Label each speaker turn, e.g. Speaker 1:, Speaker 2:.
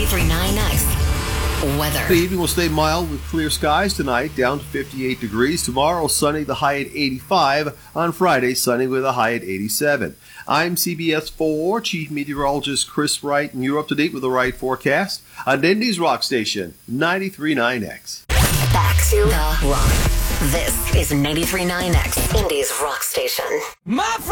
Speaker 1: 93.9X weather.
Speaker 2: The evening will stay mild with clear skies tonight, down to 58 degrees. Tomorrow, sunny, the high at 85. On Friday, sunny with a high at 87. I'm CBS 4 Chief Meteorologist Chris Wright, and you're up to date with the right forecast on Indy's Rock Station, 93.9X.
Speaker 1: Back to the rock. This is 93.9X, Indy's Rock Station.
Speaker 3: My friend.